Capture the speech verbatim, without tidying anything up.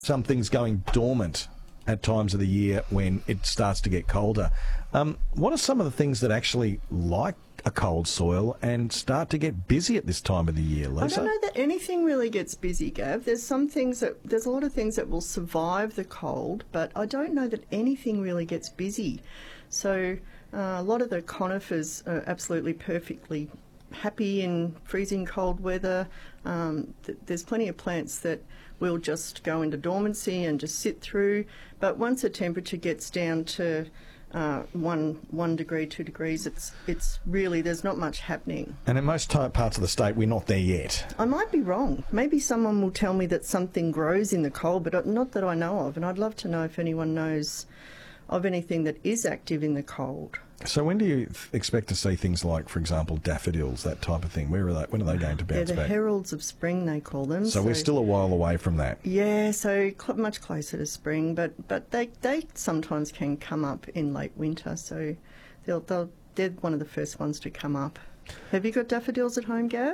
some things going dormant at times of the year when it starts to get colder. Um, what are some of the things that actually like a cold soil and start to get busy at this time of the year, Lisa? I don't know that anything really gets busy, Gav. There's some things that, there's a lot of things that will survive the cold, but I don't know that anything really gets busy. So uh, a lot of the conifers are absolutely perfectly happy in freezing cold weather. Um, th- there's plenty of plants that will just go into dormancy and just sit through. But once the temperature gets down to uh, one one degree, two degrees, it's it's really there's not much happening. And in most t- parts of the state, we're not there yet. I might be wrong. Maybe someone will tell me that something grows in the cold, but not that I know of. And I'd love to know if anyone knows of anything that is active in the cold. So when do you th- expect to see things like, for example, daffodils, that type of thing? Where are they? When are they going to bounce They're the back? heralds of spring, they call them. So, we're still a while away from that. Yeah, so cl- much closer to spring, but, but they they sometimes can come up in late winter. So they'll, they'll they're one of the first ones to come up. Have you got daffodils at home, Gav?